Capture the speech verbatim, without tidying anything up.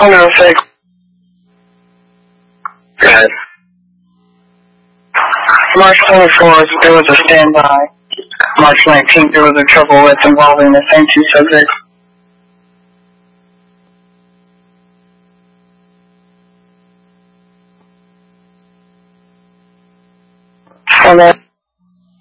Hold on a sec. Go ahead. March twenty-fourth, there was a standby. March nineteenth, there was a trouble with involving the same two subjects. Hold on.